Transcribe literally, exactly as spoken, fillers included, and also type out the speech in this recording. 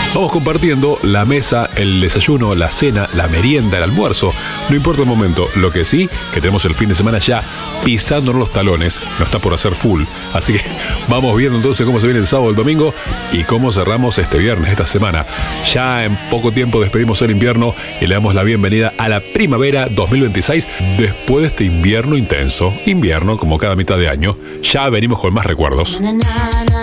Vamos compartiendo la mesa, el desayuno, la cena, la merienda, el almuerzo. No importa el momento. Lo que sí, que tenemos el fin de semana ya pisándonos los talones. No está por hacer full. Así que vamos viendo entonces cómo se viene el sábado, el domingo y cómo cerramos este viernes, esta semana. Ya en poco tiempo despedimos el invierno y le damos la bienvenida a la primavera dos mil veintiséis. Después de este invierno intenso, invierno como cada mitad de año, ya venimos con más recuerdos.